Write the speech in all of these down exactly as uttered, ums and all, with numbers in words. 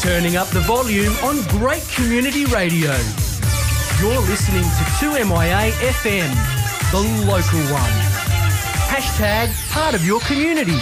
Turning up the volume on great community radio. You're listening to two M I A F M, the local one. Hashtag part of your community.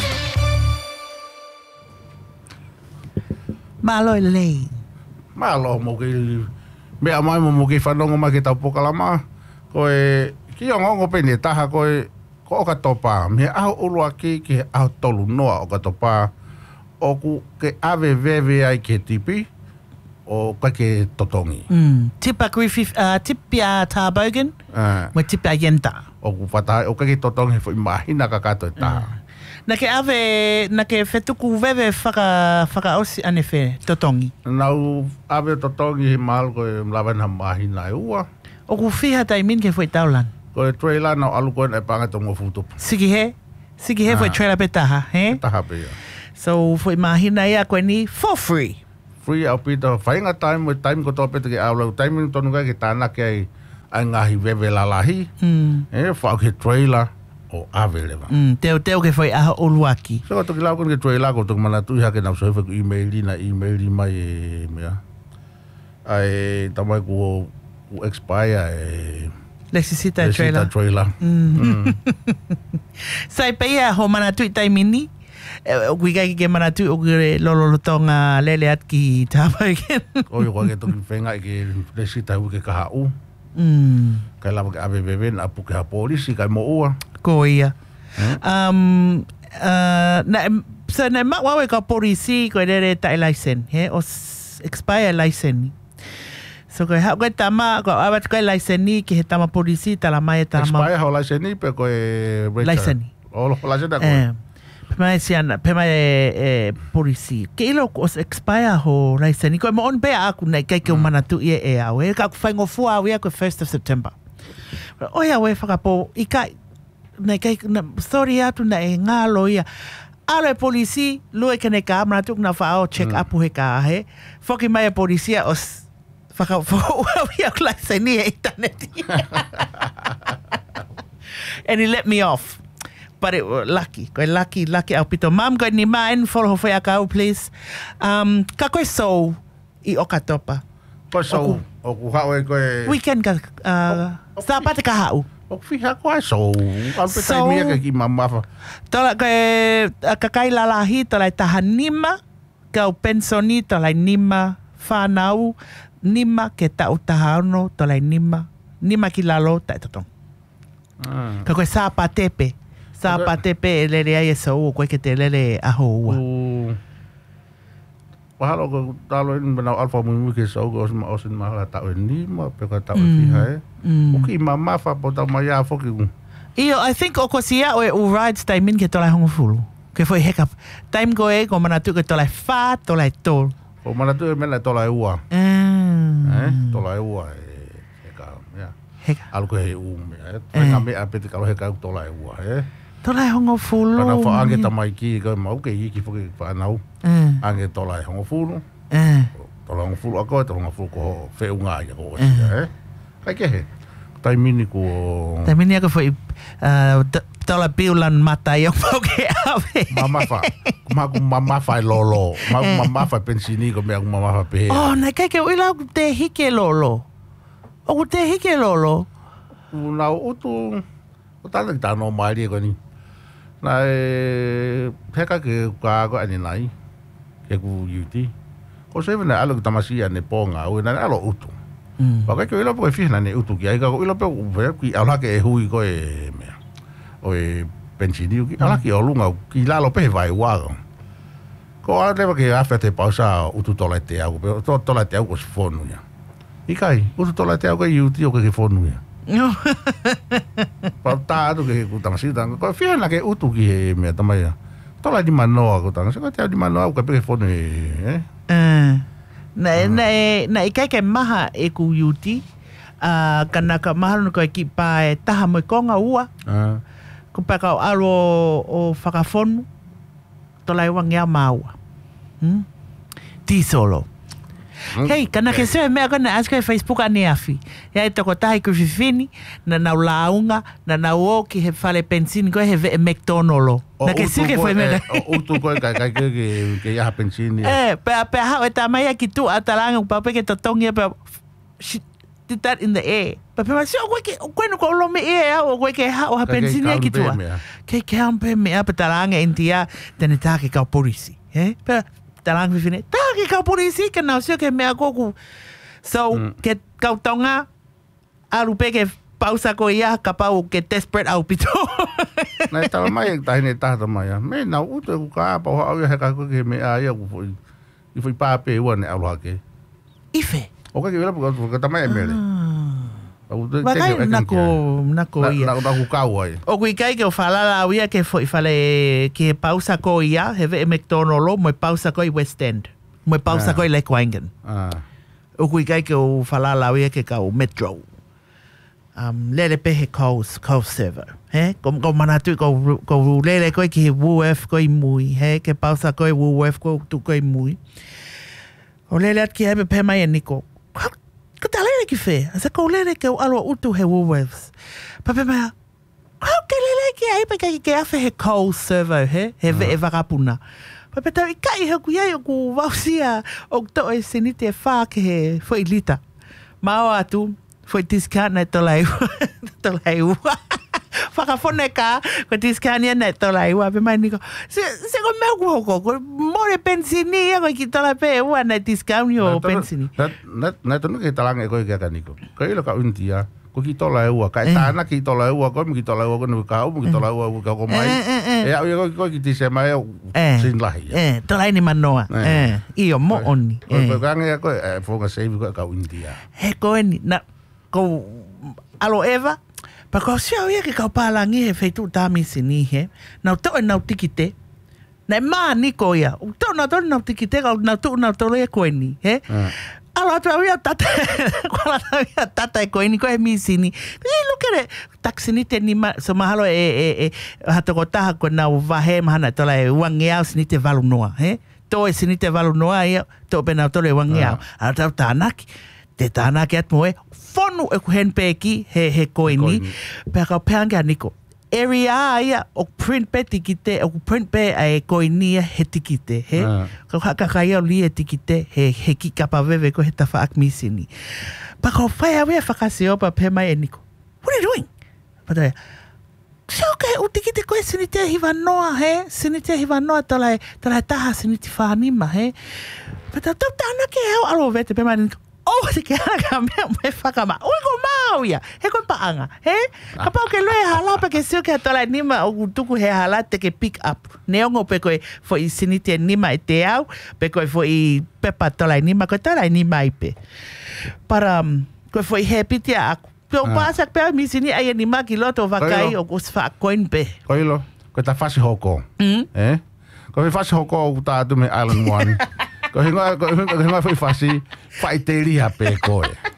Malo lei. Malo mo ki mea mai mo ki whanonga mai ki tau pokalama. Koe ki o ngongo pene taha koe ko o katopa. Me aho urua ki ki aho tolu noa o katopa. O ku ke ave veve ai ke tipi o ka ke totongi. Mm. Tipa Griffith, uh, tipia Tarbogan, Uh, mo tipia Yenta. o ku whatai o ka ke totongi fo imahina ka kato e taha. Na ke ave, na ke fetuku veve whaka, whaka osi ane whe, totongi. Nau ave totongi he mahal koe mlawana mahina e ua. O ku whiha tai min ke whai taulan. Koe trailer nau alu koe e panga tongo futupa. Siki he? Siki he whai trailer pe taha, he? Taha pia. So, whai mahina ia koe ni for free. Free au pita whainga time with time ko tope te ke aulau time tonu kai ke tāna ke ai ai ngahi veve lalahi Mm. e whao ke trailer o ave lewa. Mm. Teo teo ke whai aha oluaki. So ko toki lau kon ke trailer ko toki mana tui hake nau soefa ku emaili na emaili mai e mea. Ai tamai ku ku expire e Lexisita e trailer. sita trailer. Mm. Sai peia ho mana tui tai mini. Kui kai ke mana tui o ke lolo tonga lele at ki tapa again. O yo ko ke toki whenga ke le sita hu ke kaha u. Mm. Kai lawa ke ave veve na apu ke ha polisi kai mo ua. Ko ia. Um, uh, na, so na ma wawe ka polisi ko rere tai license, he? O s- expire license. So ko ha ko tama ko abat ko license ni ki he tama polisi tala mai tama Expire ho license ni pe ko e license. O lo license da ko. Eh. Pema siana, pema e, e polisi. Ke ilo ko os expire ho license. Ko mo on be aku na kai ke mana tu ie e au. E ka ku faingo fu au ia ko first of September. O ia we whakapo i kai na kai na sorry atu na e ngalo ia. Ale polisi lue ke ne ka mana tu na fa check up he ka he. Foki mai e polisia os whaka fo au ia ko license ni e internet. And he let me off. But it was lucky. Koe lucky, lucky au pito. Mam, koe ni maen, follow ho whai akau, please. Um, ka koe so i Okatopa. Ko so o ku hao e ko e Weekend ka, uh, sa pate ka hau. o ku fiha ko so. Al pe tai So- mia ke ki mamafa. Tola koe, uh, ka kai lalahi, tola i taha nima, ka u pensoni, tola i nima, whanau, nima ke tau taha ono, tola i nima, nima ki lalo, ta e totong. Ah. Ka koe sa patepe. Sa Okay. patepe e lere ai e sa ua, koe ke te lere aho ua. O Pahalo ko talo in bana alfa mu ke so ko os ma os ma la ta ni ma pe ko ta fiha e. Mm. O ki mamafa po ta ma ya fo ki. Io, I think o kosia o e u rides tai min ke tolai hongo fulu. Ke foi heka. Time go e ko mana tu ke tolai fa, tolai tol. O mana tu me la tola e ua. Mm. Eh, tola e ua e e ka ya. Heka. Alko he u me. E ka me a pe te ka he ka tola e ua e. Tolai hongo fulu. Pana fa ange ta mai ki ko ma ke i ki fo ki fa nau. Mm. Ange tola e hongo fulu. Mm. Tola hongo fulu ako tola hongo fulu ko fe unga ya ko eh. Kai ke he. Tai mini ko Tai min ia ko foi uh, tola biulan mata i o pau ke ave. mama fa. Ma ku mama fa lolo. Ma ku mama fa pensini ko me ku mama fa pe. Oh, na kai ke uila ku te hike lolo. O ku te hike lolo. Na utu o tala ta no mai ko ni. Na e peka ke ka ko ani nai. Ke ku yuti. Ko se vena alo tamasi ane ponga o na alo utu. Mm. Pa ke ilo po fi na ne utu ki ai ka ilo pe ve ki ala ke hui ko e me. O e pensini ki ala ki o lunga ki la lo pe vai wa. Ko a leva ke afa te pausa utu tola te au pe to tola te au ko fonu ya. Ikai utu tola te au ko yuti o ke fonu ya. No. Pa ta tu ke ku tamasi tang ko fi na ke utu ki e me tamai ya. Tola di mano ko tang se ko te di mano ko pe fonu e. Uh, na, na, na i kai ke maha e ku yuti, uh, kana ka maha no ko ki pa e taha mo konga ua, Ah. ko pa ka alo o whakafonu, to lai wangi a maua. Hmm? Ti solo. Hei, kana ke se mea kona aska e Facebook ane afi. Ia e toko tahi ku fifini, na nau launga, na nau o ki he whale pensini koe he ve e McDonald's. Na ke sike foi mea. O utu koe kai kai ke ke iaha pensini. Eh, pe pe hao e tamai ki tu atalanga u pape ke totongi pe she did that in the air. Pe pe masio koe ke koe no ko lo me e o koe ke ha o ha pensini ki tu. Ke ke ampe mea pe talanga intia tene ta ke ka polisi. Eh? Pe talanga fifine. Ta ke ka polisi ke na sio ke mea koku. So, mm. ke kau tonga aru pe ke pausa ko ia kapau ke desperate au pito. Nei tala mai tahi ne tahta mai. Me na utu ku ka pa ho au he ka ko ke me ai ku foi. I foi pa pe ua ne au hake. Ife. O ka ke vela ko ka tamai mele. Au te te na ko na ko ia. Na na ku ka ai. O ku kai ke o fala la ia ke foi fale ke pausa ko ia he ve McDonald's mo pausa ko i West End. Mo pausa ko i Lake Wangan. Ah. O ku kai ke o fala la ia ke ka o Metro. Um, lele pe he calls call server he kom kom manatu ko ko lele ko ki Woolworth ko mui he ke pausa ko Woolworth ko tu ko mui o lele at ki he pe mai niko ko tale ki fe asa ko lele ke alo utu he Woolworths pa pe mai ko ke lele ki ai pe ki ke afe he call server he he ve evakapuna pa pe ta kai he ku ia ku vausia o to e sinite fa ke he foi lita mau atu foi discount na tolai tolai ua whakafone ka ko discount ia na tolai ua pe mai niko se se ko me ko ko more pensini ko ki tolai pe ua na discount yo pensini na na na tonu ke talanga ko ke ka niko ko ilo ka untia ko ki tolai ua ka tana ki tolai ua ko mi ki tolai ua ko no ka u ki tolai ua ka ko mai e au ko ki ti se mai sin lahi eh tolai ni manoa eh io mo oni ko ka nge ko fo ka save ko ka untia he ko ni na ko alo eva pa ko sia ia ke ka palangi he feitu tami sini he na to na tikite na ma ni ko ia to na to na tikite ka na to na to le ko ni he alo to ia tata ko la ia tata ko ni ko e mi sini e lo kere taxini te ni ma so mahalo e e e hato ko ta ko na va he mana to la wangia sini te valu noa he to e sini te valu noa ia to pe na to le wangia ata tanaki te tāna ke atu e whonu e ku hen pēki he, he koini. Pea kau peanga niko. Area ia o print pe tikite, o print pe e koini he tikite. He? Uh. Kau hakakai au li e tikite he, he ki kapa vewe ko he tafa akmisini. Pa kau whai awe whakase opa pe mai e niko. What are you doing? Pa tae, so ke u tikite koe sinite hiwa noa he? Sinite hiwa noa talai, talai taha sinite whanima he? Pa tae, tau tāna ke heo alo vete pe mai niko. Oh, te ke hanga mea me whakama. Ui ko mau ia. He koe paanga. He? Ka pau ke loe hala pe ke sio ke atolai nima o tuku he hala te ke pick up. Neongo pe koe fo i sinite nima e te au. Pe koe fo i pepa tolai nima. Koe tolai nima i pe. Para koe fo i he pitia aku. Pe o pasak pe mi sini ai nima ki loto wakai o kusfa koin pe. Koe lo. Koe ta whasi hoko. Eh? Koe whasi hoko o tātu me Island One. Ko hinga ko hinga foi fasi fai te ria pe koe.